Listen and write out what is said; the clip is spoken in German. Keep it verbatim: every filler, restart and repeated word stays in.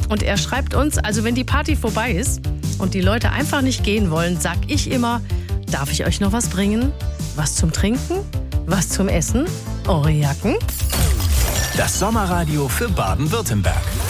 Und er schreibt uns, also wenn die Party vorbei ist und die Leute einfach nicht gehen wollen, sag ich immer, darf ich euch noch was bringen? Was zum Trinken? Was zum Essen? Eure Jacken? Das Sommerradio für Baden-Württemberg.